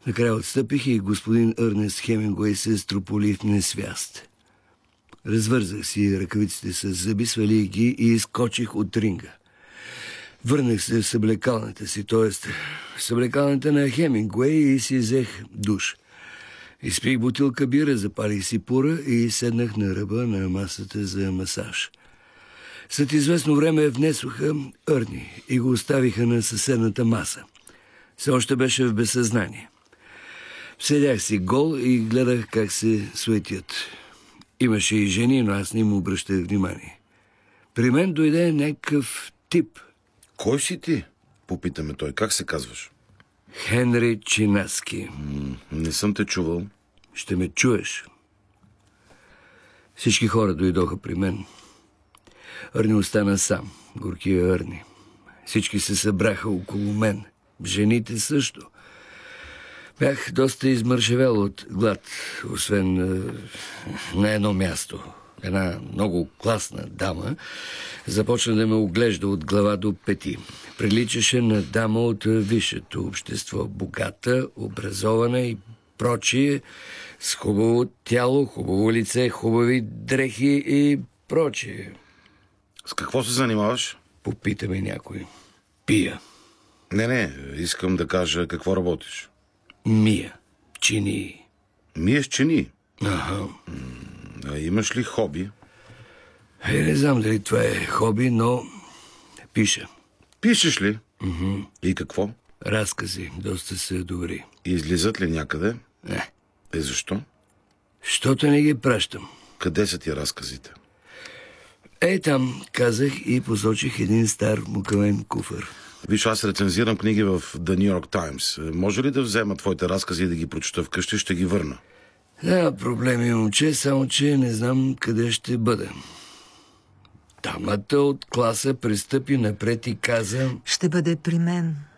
Накрая отстъпих и господин Ернест Хемингуей се строполи в несвяст. Развързах си ръкавиците с зъби, свалих ги и изкочих от ринга. Върнах се в съблекалната си, т.е. съблекалната на Хемингуей, и си взех душ. Изпих бутилка бира, запалих си пура и седнах на ръба на масата за масаж. След известно време внесоха Ерни и го оставиха на съседната маса. Все още беше в безсъзнание. Седях си гол и гледах как се суетят. Имаше и жени, но аз не му обръщах внимание. При мен дойде някакъв тип. Кой си ти? Попитаме той. Как се казваш? Хенри Чинаски. Не съм те чувал. Ще ме чуеш. Всички хора дойдоха при мен. Ерни остана сам. Горкия Ерни. Всички се събраха около мен. Жените също. Бях доста измършевел от глад, освен на едно място. Една много класна дама започна да ме оглежда от глава до пети. Приличаше на дама от висшето общество. Богата, образована и прочие, с хубаво тяло, хубаво лице, хубави дрехи и прочие. С какво се занимаваш? Попита ме някой. Пия. Не, искам да кажа какво работиш. Мия. Чини. Миеш чини? Ага. А имаш ли хоби? Не знам дали това е хоби, но пиша. Пишеш ли? Mm-hmm. И какво? Разкази. Доста са добри. Излизат ли някъде? Не. Защо? Щото не ги пращам. Къде са ти разказите? Там, казах и посочих един стар мукавен куфър. Виж, аз рецензирам книги в The New York Times. Може ли да взема твоите разкази и да ги прочета вкъщи? Ще ги върна. Да, проблеми, момче, само че не знам къде ще бъда. Дамата от класа пристъпи напред и каза: ще бъде при мен.